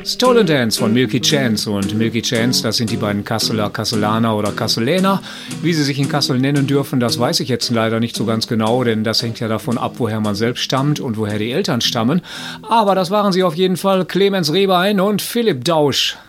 Stolen Dance von Milky Chance. Und Milky Chance, das sind die beiden Kasseler, Kasselaner oder Kasseläner. Wie sie sich in Kassel nennen dürfen, das weiß ich jetzt leider nicht so ganz genau, denn das hängt ja davon ab, woher man selbst stammt und woher die Eltern stammen. Aber das waren sie auf jeden Fall, Clemens Rehbein und Philipp Dausch.